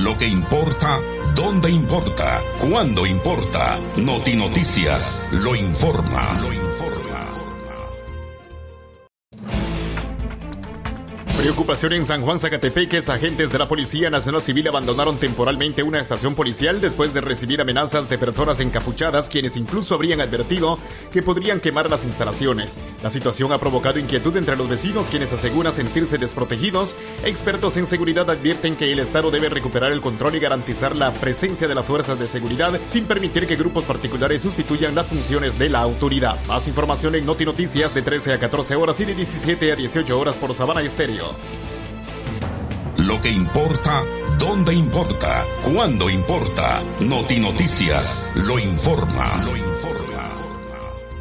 Lo que importa, dónde importa, cuándo importa. Notinoticias lo informa. Preocupación en San Juan, Zacatepeques. Agentes de la Policía Nacional Civil abandonaron temporalmente una estación policial después de recibir amenazas de personas encapuchadas, quienes incluso habrían advertido que podrían quemar las instalaciones. La situación ha provocado inquietud entre los vecinos, quienes aseguran sentirse desprotegidos. Expertos en seguridad advierten que el Estado debe recuperar el control y garantizar la presencia de las fuerzas de seguridad sin permitir que grupos particulares sustituyan las funciones de la autoridad. Más información en Notinoticias de 13 a 14 horas y de 17 a 18 horas por Sabana Estéreo. Lo que importa, dónde importa, cuándo importa. Notinoticias lo informa.